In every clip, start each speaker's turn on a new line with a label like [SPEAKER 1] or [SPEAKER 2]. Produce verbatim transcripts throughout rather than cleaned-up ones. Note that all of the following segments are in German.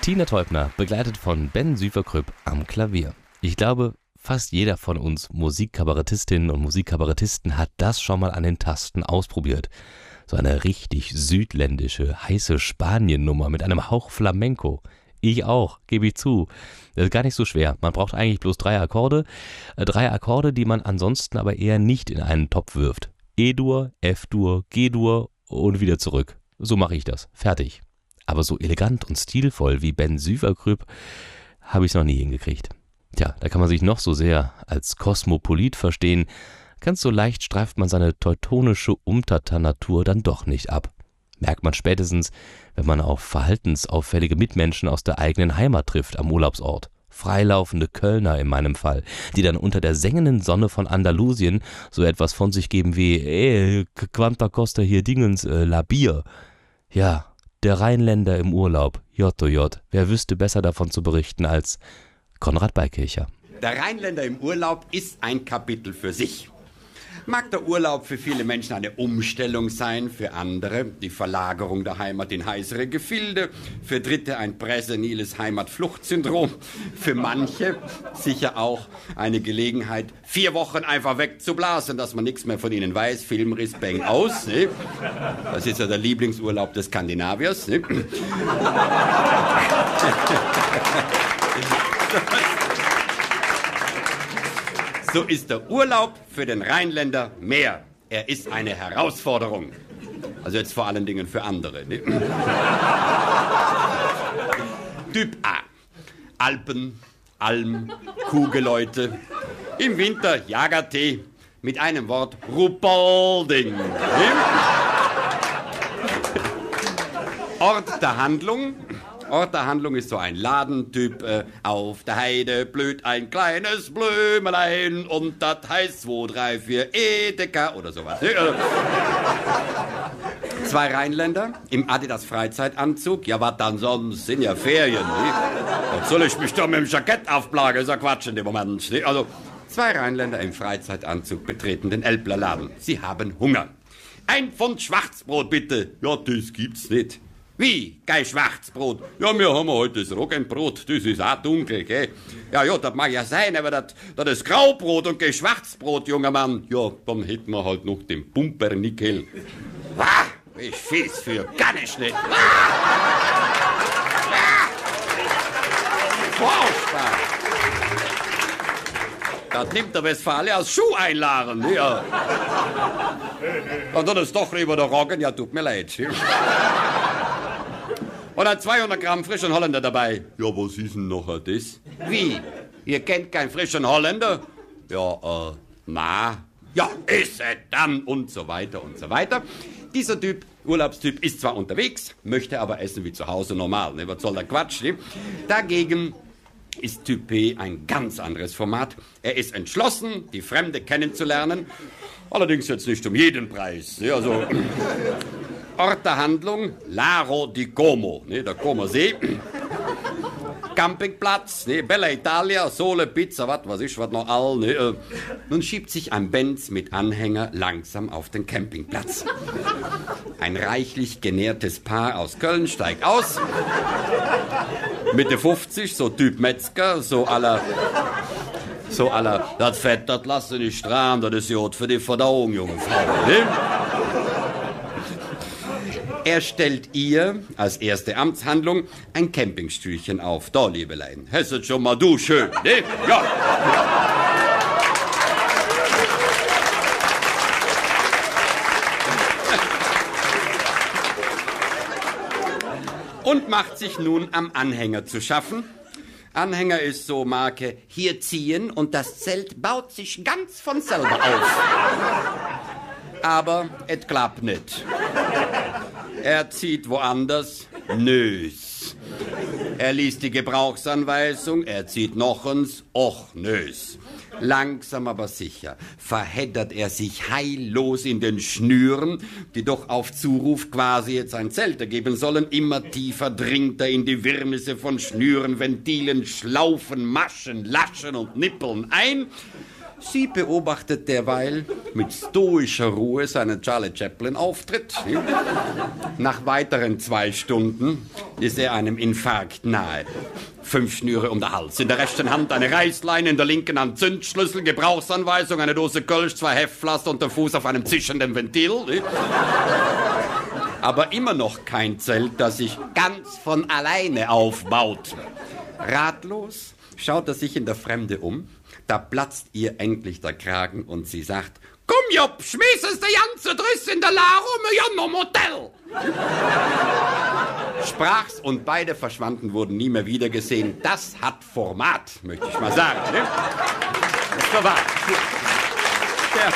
[SPEAKER 1] Tina Teubner, begleitet von Ben Süverkrüpp am Klavier. Ich glaube, fast jeder von uns Musikkabarettistinnen und Musikkabarettisten hat das schon mal an den Tasten ausprobiert. So eine richtig südländische, heiße Spanien-Nummer mit einem Hauch Flamenco. Ich auch, gebe ich zu. Das ist gar nicht so schwer. Man braucht eigentlich bloß drei Akkorde. Äh, drei Akkorde, die man ansonsten aber eher nicht in einen Topf wirft. E-Dur, F-Dur, G-Dur und wieder zurück. So mache ich das. Fertig. Aber so elegant und stilvoll wie Ben Süverkrüpp habe ich es noch nie hingekriegt. Tja, da kann man sich noch so sehr als Kosmopolit verstehen. Ganz so leicht streift man seine teutonische Umtata-Natur dann doch nicht ab. Merkt man spätestens, wenn man auf verhaltensauffällige Mitmenschen aus der eigenen Heimat trifft am Urlaubsort. Freilaufende Kölner in meinem Fall, die dann unter der sengenden Sonne von Andalusien so etwas von sich geben wie ey, quanta costa hier Dingens, äh, la Bier. Ja, der Rheinländer im Urlaub, J O J, wer wüsste besser davon zu berichten als Konrad Beikircher.
[SPEAKER 2] Der Rheinländer im Urlaub ist ein Kapitel für sich. Mag der Urlaub für viele Menschen eine Umstellung sein, für andere die Verlagerung der Heimat in heißere Gefilde, für Dritte ein präseniles Heimatfluchtsyndrom, für manche sicher auch eine Gelegenheit, vier Wochen einfach wegzublasen, dass man nichts mehr von ihnen weiß, Filmriss, Bang, aus. Ne? Das ist ja der Lieblingsurlaub des Skandinaviers. Ne? So ist der Urlaub für den Rheinländer mehr. Er ist eine Herausforderung. Also jetzt vor allen Dingen für andere. Ne? Typ A. Alpen, Alm, Kuhgeläute. Im Winter Jagertee. Mit einem Wort Ruppolding. Ne? Ort der Handlung. Ort der Handlung ist so ein Ladentyp. Äh, auf der Heide blüht ein kleines Blümelein und das heißt zwei, drei, vier Edeka oder sowas. Ne? Also, zwei Rheinländer im Adidas Freizeitanzug. Ja, was dann sonst? Sind ja Ferien. Ne? Was soll ich mich da mit dem Jackett aufplagen? Ist ja Quatsch in dem Moment. Ne? Also, zwei Rheinländer im Freizeitanzug betreten den Elbler Laden. Sie haben Hunger. Ein Pfund Schwarzbrot bitte. Ja, das gibt's nicht. Wie? Kein Schwarzbrot? Ja, wir haben heute das Roggenbrot, das ist auch dunkel, gell? Ja, ja, das mag ja sein, aber das, das ist Graubrot und kein Schwarzbrot, junger Mann. Ja, dann hätten wir halt noch den Pumpernickel. Wah, ich fies für gar nicht nicht. Wah! Wah! Furchtbar. Das nimmt der Westfale als Schuheinladen, ja. Und dann ist doch lieber der Roggen, ja, tut mir leid. Oder zweihundert Gramm frischen Holländer dabei. Ja, was ist denn noch das? Wie? Ihr kennt keinen frischen Holländer? Ja, äh, na. Ja, ist es dann und so weiter und so weiter. Dieser Typ, Urlaubstyp, ist zwar unterwegs, möchte aber essen wie zu Hause normal. Ne? Was soll der Quatsch? Ne? Dagegen ist Typ B ein ganz anderes Format. Er ist entschlossen, die Fremde kennenzulernen. Allerdings jetzt nicht um jeden Preis. Ne? Also... Ort der Handlung, Laro di Como, ne, der Como See. Campingplatz, ne, Bella Italia, Sole, Pizza, wat, was ist, was noch all, ne. Äh. Nun schiebt sich ein Benz mit Anhänger langsam auf den Campingplatz. Ein reichlich genährtes Paar aus Köln steigt aus. Mitte fünfzig, so Typ Metzger, so aller... So aller, das Fett, das lasse nicht dran, das ist Jod für die Verdauung, junge Frau, ne. Er stellt ihr als erste Amtshandlung ein Campingstühlchen auf. Da, Liebelein, hesset schon mal du schön, ne? Ja. Und macht sich nun am Anhänger zu schaffen. Anhänger ist so Marke, hier ziehen und das Zelt baut sich ganz von selber auf. Aber es klappt nicht. Er zieht woanders, nös. Er liest die Gebrauchsanweisung, er zieht nochens, och nös. Langsam aber sicher verheddert er sich heillos in den Schnüren, die doch auf Zuruf quasi jetzt ein Zelt ergeben sollen. Immer tiefer dringt er in die Wirrnisse von Schnüren, Ventilen, Schlaufen, Maschen, Laschen und Nippeln ein. Sie beobachtet derweil mit stoischer Ruhe seinen Charlie Chaplin-Auftritt. Nach weiteren zwei Stunden ist er einem Infarkt nahe. Fünf Schnüre um den Hals, in der rechten Hand eine Reißleine, in der linken Hand Zündschlüssel, Gebrauchsanweisung, eine Dose Kölsch, zwei Heftpflaster und der Fuß auf einem zischenden Ventil. Aber immer noch kein Zelt, das sich ganz von alleine aufbaut. Ratlos schaut er sich in der Fremde um. Da platzt ihr endlich der Kragen und sie sagt, komm Job, schmiss es der ganze Driss in der Laro, mir ja noch Motel. Sprach's und beide verschwanden, wurden nie mehr wiedergesehen. Das hat Format, möchte ich mal sagen. Ne? Das war wahr. Ja.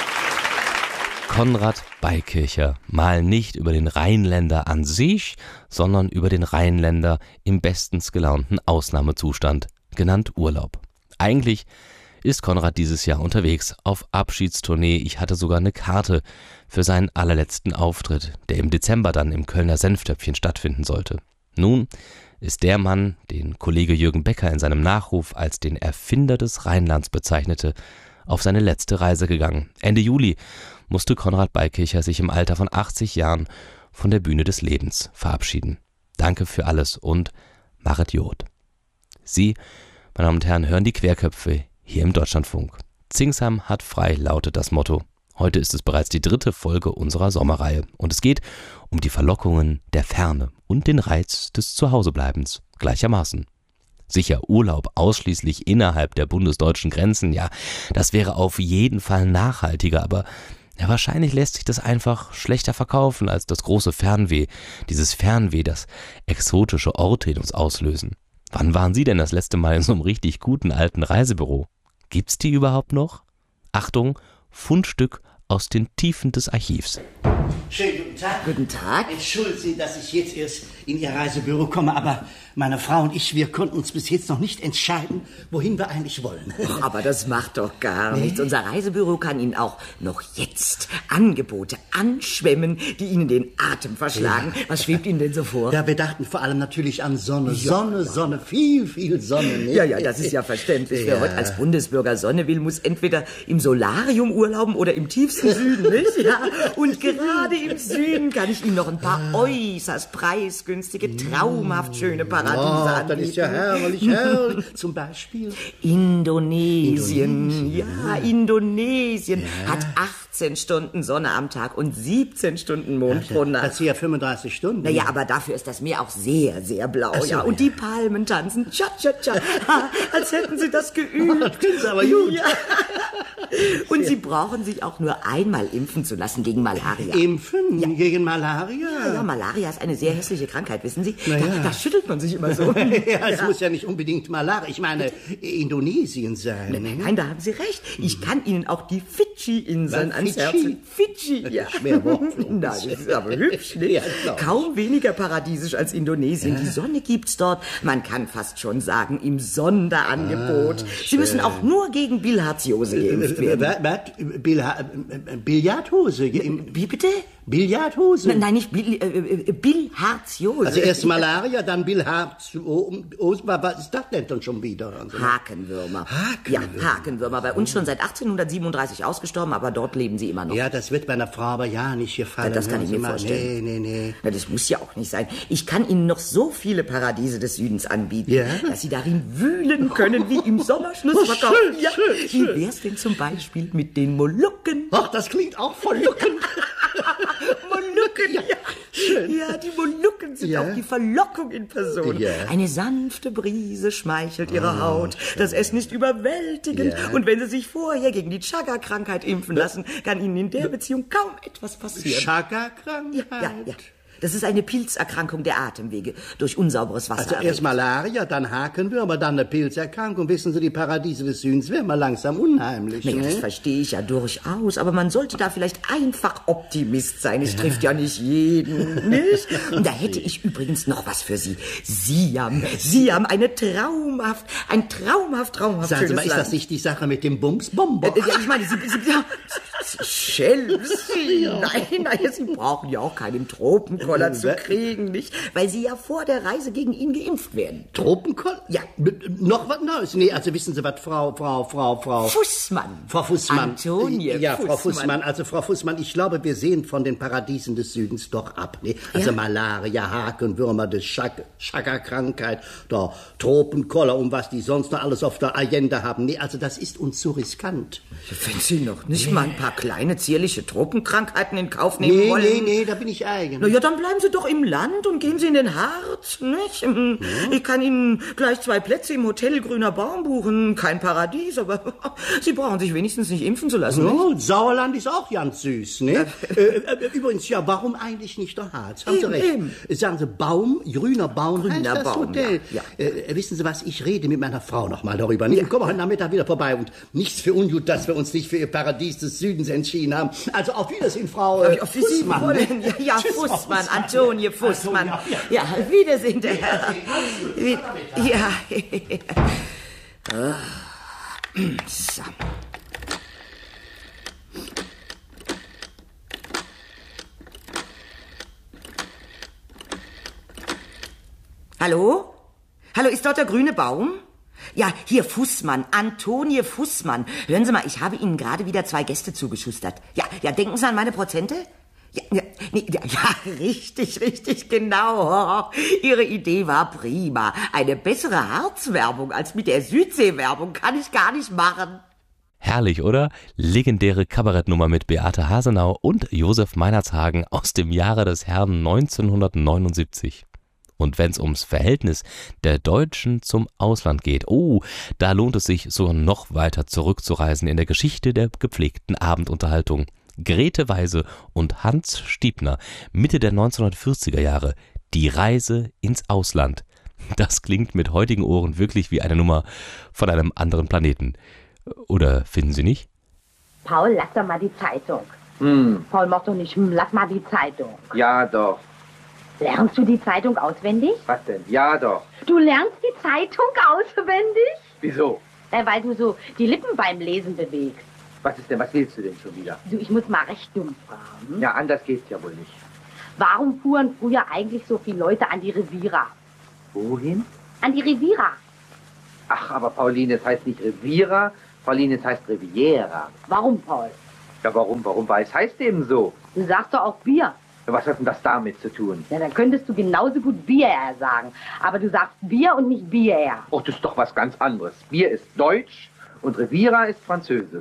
[SPEAKER 1] Konrad Beikircher, mal nicht über den Rheinländer an sich, sondern über den Rheinländer im bestens gelaunten Ausnahmezustand, genannt Urlaub. Eigentlich ist Konrad dieses Jahr unterwegs auf Abschiedstournee. Ich hatte sogar eine Karte für seinen allerletzten Auftritt, der im Dezember dann im Kölner Senftöpfchen stattfinden sollte. Nun ist der Mann, den Kollege Jürgen Becker in seinem Nachruf als den Erfinder des Rheinlands bezeichnete, auf seine letzte Reise gegangen. Ende Juli musste Konrad Beikircher sich im Alter von achtzig Jahren von der Bühne des Lebens verabschieden. Danke für alles und Maret Jod. Sie, meine Damen und Herren, hören die Querköpfe hier im Deutschlandfunk. Zingsheim hat frei, lautet das Motto. Heute ist es bereits die dritte Folge unserer Sommerreihe und es geht um die Verlockungen der Ferne und den Reiz des Zuhausebleibens gleichermaßen. Sicher, Urlaub ausschließlich innerhalb der bundesdeutschen Grenzen, ja, das wäre auf jeden Fall nachhaltiger, aber ja, wahrscheinlich lässt sich das einfach schlechter verkaufen als das große Fernweh, dieses Fernweh, das exotische Orte in uns auslösen. Wann waren Sie denn das letzte Mal in so einem richtig guten alten Reisebüro? Gibt's die überhaupt noch? Achtung, Fundstück aus den Tiefen des Archivs.
[SPEAKER 3] Schönen guten Tag.
[SPEAKER 4] Guten Tag.
[SPEAKER 3] Entschuldigen Sie, dass ich jetzt erst in Ihr Reisebüro komme, aber meine Frau und ich, wir konnten uns bis jetzt noch nicht entscheiden, wohin wir eigentlich wollen.
[SPEAKER 4] Ach, aber das macht doch gar nichts. Unser Reisebüro kann Ihnen auch noch jetzt Angebote anschwemmen, die Ihnen den Atem verschlagen. Ja. Was schwebt Ihnen denn so vor?
[SPEAKER 3] Ja, wir dachten vor allem natürlich an Sonne.
[SPEAKER 4] Ja,
[SPEAKER 3] Sonne,
[SPEAKER 4] ja.
[SPEAKER 3] Sonne, viel, viel Sonne. Ne?
[SPEAKER 4] Ja, ja, das ist ja verständlich.
[SPEAKER 3] Ja.
[SPEAKER 4] Wer heute als Bundesbürger Sonne will, muss entweder im Solarium urlauben oder im tiefsten Süden, nicht? Ja. Und gerade im Süden kann ich Ihnen noch ein paar äußerst preisgünstige, traumhaft schöne Paradiese
[SPEAKER 3] Oh,
[SPEAKER 4] anbieten.
[SPEAKER 3] das ist ja herrlich, herrlich. Zum Beispiel
[SPEAKER 4] Indonesien.
[SPEAKER 3] Indonesien.
[SPEAKER 4] Ja, Indonesien
[SPEAKER 3] Ja.
[SPEAKER 4] hat achtzehn Stunden Sonne am Tag und siebzehn Stunden Mond pro Nacht.
[SPEAKER 3] Das sind ja fünfunddreißig Stunden.
[SPEAKER 4] Naja, aber dafür ist das Meer auch sehr, sehr blau.
[SPEAKER 3] Ach so,
[SPEAKER 4] ja. Und
[SPEAKER 3] ja.
[SPEAKER 4] die Palmen tanzen cha-cha-cha, als hätten sie das geübt.
[SPEAKER 3] Das klingt aber gut.
[SPEAKER 4] Ja. Und sie brauchen sich auch nur einmal impfen zu lassen gegen Malaria.
[SPEAKER 3] Impfen gegen Malaria?
[SPEAKER 4] Ja, ja, Malaria ist eine sehr hässliche Krankheit, wissen Sie?
[SPEAKER 3] Na
[SPEAKER 4] Da,
[SPEAKER 3] ja.
[SPEAKER 4] da schüttelt man sich immer so.
[SPEAKER 3] Ja, es muss ja nicht unbedingt Malaria, ich meine Indonesien sein. Ne?
[SPEAKER 4] Nein, da haben Sie recht. Ich kann Ihnen auch die Fidschi-Inseln
[SPEAKER 3] Was,
[SPEAKER 4] ans
[SPEAKER 3] Fidschi?
[SPEAKER 4] Herz legen. Fidschi, ja.
[SPEAKER 3] Schwer wortlos.
[SPEAKER 4] Na, das ist aber hübsch, ne?
[SPEAKER 3] Ja, glaub ich.
[SPEAKER 4] Kaum weniger paradiesisch als Indonesien.
[SPEAKER 3] Ja.
[SPEAKER 4] Die Sonne gibt's dort, man kann fast schon sagen, im Sonderangebot.
[SPEAKER 3] Ah,
[SPEAKER 4] Sie müssen auch nur gegen Bilharziose geimpft werden.
[SPEAKER 3] Was? was? Bilha- äh, Billardhose?
[SPEAKER 4] Wie bitte?
[SPEAKER 3] Billardhose?
[SPEAKER 4] Nein, nein, nicht Bil äh, äh, Bilharziose.
[SPEAKER 3] Also erst Malaria, dann Bilharziose. Was ist das denn dann schon wieder? Also,
[SPEAKER 4] Hakenwürmer.
[SPEAKER 3] Hakenwürmer.
[SPEAKER 4] Ja, Hakenwürmer. Bei uns schon seit achtzehnhundertsiebenunddreißig ausgestorben, aber dort leben sie immer noch.
[SPEAKER 3] ja, das wird meiner Frau aber ja nicht gefallen.
[SPEAKER 4] Ja, das kann
[SPEAKER 3] hören
[SPEAKER 4] ich
[SPEAKER 3] Sie
[SPEAKER 4] mir
[SPEAKER 3] mal.
[SPEAKER 4] vorstellen.
[SPEAKER 3] Nee, nee, nee.
[SPEAKER 4] Na, das muss ja auch nicht sein. Ich kann Ihnen noch so viele Paradiese des Südens anbieten,
[SPEAKER 3] Ja?
[SPEAKER 4] dass Sie darin wühlen können, wie im Sommerschlussverkauf.
[SPEAKER 3] Oh, schön,
[SPEAKER 4] ja.
[SPEAKER 3] schön, schön.
[SPEAKER 4] Wie wär's denn zum Beispiel mit den Molukken?
[SPEAKER 3] Ach, das klingt auch verlockend.
[SPEAKER 4] Molukken, ja.
[SPEAKER 3] schön.
[SPEAKER 4] Ja, die Molukken sind
[SPEAKER 3] Ja.
[SPEAKER 4] auch die Verlockung in Person.
[SPEAKER 3] Ja.
[SPEAKER 4] Eine sanfte Brise schmeichelt ihre Haut, das Essen ist überwältigend.
[SPEAKER 3] Ja.
[SPEAKER 4] Und wenn Sie sich vorher gegen die Chaga-Krankheit impfen lassen, kann Ihnen in der Beziehung kaum etwas passieren.
[SPEAKER 3] Chaga-Krankheit?
[SPEAKER 4] Ja, ja, ja. Das ist eine Pilzerkrankung der Atemwege durch unsauberes Wasser.
[SPEAKER 3] Also erst Malaria, dann Hakenwürmer, dann eine Pilzerkrankung. Wissen Sie, die Paradiese des Südens werden mal langsam unheimlich.
[SPEAKER 4] Naja, das
[SPEAKER 3] Ne?
[SPEAKER 4] verstehe ich ja durchaus, aber man sollte da vielleicht einfach Optimist sein. Es trifft ja nicht jeden, nicht? Und da hätte ich übrigens noch was für Sie. Siam, Siam, eine traumhaft, ein traumhaft, traumhaft
[SPEAKER 3] Sagen Sie
[SPEAKER 4] schönes
[SPEAKER 3] mal, ist
[SPEAKER 4] Land.
[SPEAKER 3] das nicht die Sache mit dem Bumsbomber?
[SPEAKER 4] Äh, ja, ich meine, Sie, Sie, ja, Schelmsi. Ja. Nein, nein, Sie brauchen ja auch keinen Tropenkoller zu kriegen, nicht? Weil Sie ja vor der Reise gegen ihn geimpft werden.
[SPEAKER 3] Tropenkoller?
[SPEAKER 4] Ja.
[SPEAKER 3] Noch was Neues? Nee, also wissen Sie was, Frau, Frau, Frau, Frau...
[SPEAKER 4] Fußmann.
[SPEAKER 3] Frau Fußmann.
[SPEAKER 4] Antonie
[SPEAKER 3] Ja,
[SPEAKER 4] Fußmann.
[SPEAKER 3] Frau Fußmann, also Frau Fußmann, ich glaube, wir sehen von den Paradiesen des Südens doch ab, ne? Also ja. Malaria, Hakenwürmer, die Schackerkrankheit, der Tropenkoller und was die sonst noch alles auf der Agenda haben. Nee, also das ist uns zu riskant.
[SPEAKER 4] Wenn Sie noch nicht nee. mal ein paar kleine, zierliche Tropenkrankheiten in Kauf nehmen
[SPEAKER 3] nee,
[SPEAKER 4] wollen...
[SPEAKER 3] Nee, nee, nee, da bin ich eigen.
[SPEAKER 4] Na ja, dann bleiben Sie doch im Land und gehen Sie in den Harz, nicht? Ja. Ich kann Ihnen gleich zwei Plätze im Hotel Grüner Baum buchen. Kein Paradies, aber Sie brauchen sich wenigstens nicht impfen zu lassen,
[SPEAKER 3] no,
[SPEAKER 4] nicht?
[SPEAKER 3] Sauerland ist auch ganz süß, ne? äh, äh, übrigens, ja, warum eigentlich nicht der Harz? Haben Sie recht. Eben. Sagen Sie, Baum, grüner Baum,
[SPEAKER 4] grüner
[SPEAKER 3] heißt das
[SPEAKER 4] Baum,
[SPEAKER 3] Hotel.
[SPEAKER 4] Ja, ja.
[SPEAKER 3] Äh, wissen Sie was, ich rede mit meiner Frau noch mal darüber. Ja. Ich komme heute Nachmittag wieder vorbei und nichts für ungut, dass wir uns nicht für Ihr Paradies des Südens entschieden haben. Also auf Wiedersehen, Frau äh,
[SPEAKER 4] auf Fußmann. Ne? Ja, ja Tschüss, Fußmann, Fußmann, Antonie Fußmann. Ja, ja. ja, Wiedersehen, der Herr. Wie, ja. So. Hallo? Hallo, ist dort der grüne Baum? Ja, hier Fußmann, Antonie Fußmann. Hören Sie mal, ich habe Ihnen gerade wieder zwei Gäste zugeschustert. Ja, ja, denken Sie an meine Prozente? Ja, ja, nee, ja, ja, richtig, richtig, genau. Ihre Idee war prima. Eine bessere Harzwerbung als mit der Südseewerbung kann ich gar nicht machen.
[SPEAKER 1] Herrlich, oder? Legendäre Kabarettnummer mit Beate Hasenau und Josef Meinertshagen aus dem Jahre des Herrn neunzehnhundertneunundsiebzig. Und wenn es ums Verhältnis der Deutschen zum Ausland geht, oh, da lohnt es sich sogar noch weiter zurückzureisen in der Geschichte der gepflegten Abendunterhaltung. Grete Weise und Hans Stiebner, Mitte der neunzehnhundertvierziger Jahre, die Reise ins Ausland. Das klingt mit heutigen Ohren wirklich wie eine Nummer von einem anderen Planeten. Oder finden Sie nicht?
[SPEAKER 5] Paul, lass doch mal die Zeitung.
[SPEAKER 6] Hm.
[SPEAKER 5] Paul, mach doch nicht, hm, lass mal die Zeitung.
[SPEAKER 6] Ja, doch.
[SPEAKER 5] Lernst du die Zeitung auswendig?
[SPEAKER 6] Was denn? Ja, doch.
[SPEAKER 5] Du lernst die Zeitung auswendig?
[SPEAKER 6] Wieso?
[SPEAKER 5] Äh, weil du so die Lippen beim Lesen bewegst.
[SPEAKER 6] Was ist denn, was willst du denn schon wieder?
[SPEAKER 5] Du, ich muss mal recht dumm fragen.
[SPEAKER 6] Ja, anders geht's ja wohl nicht.
[SPEAKER 5] Warum fuhren früher eigentlich so viele Leute an die Riviera?
[SPEAKER 6] Wohin?
[SPEAKER 5] An die Riviera.
[SPEAKER 6] Ach, aber Pauline, es heißt nicht Riviera, Pauline, es heißt Riviera.
[SPEAKER 5] Warum, Paul?
[SPEAKER 6] Ja, warum, warum? Weil es heißt eben so.
[SPEAKER 5] Du sagst doch auch Bier.
[SPEAKER 6] Ja, was hat denn das damit zu tun?
[SPEAKER 5] Ja, dann könntest du genauso gut Bier sagen. Aber du sagst Bier und nicht Bier.
[SPEAKER 6] Oh, das ist doch was ganz anderes. Bier ist Deutsch und Riviera ist Französisch.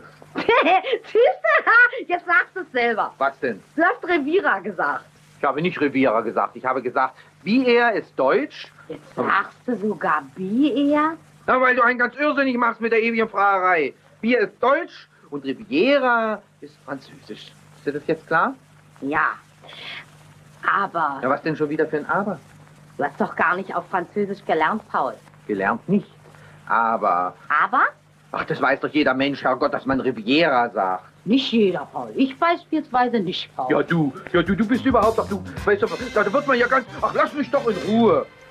[SPEAKER 5] Siehst du? Jetzt sagst du es selber.
[SPEAKER 6] Was denn?
[SPEAKER 5] Du hast Riviera gesagt.
[SPEAKER 6] Ich habe nicht Riviera gesagt. Ich habe gesagt, Bier ist Deutsch.
[SPEAKER 5] Jetzt sagst du sogar Bier?
[SPEAKER 6] Na, weil du einen ganz irrsinnig machst mit der ewigen Fragerei. Bier ist Deutsch und Riviera ist Französisch. Ist dir das jetzt klar?
[SPEAKER 5] Ja. Aber...
[SPEAKER 6] Ja, was denn schon wieder für ein Aber?
[SPEAKER 5] Du hast doch gar nicht auf Französisch gelernt, Paul.
[SPEAKER 6] Gelernt nicht. Aber...
[SPEAKER 5] Aber?
[SPEAKER 6] Ach, das weiß doch jeder Mensch, Herrgott, dass man Riviera sagt.
[SPEAKER 5] Nicht jeder, Paul. Ich beispielsweise nicht, Paul.
[SPEAKER 6] Ja, du. Ja, du, du bist überhaupt doch... Du, weißt du, da wird man ja ganz... Ach, lass mich doch in Ruhe.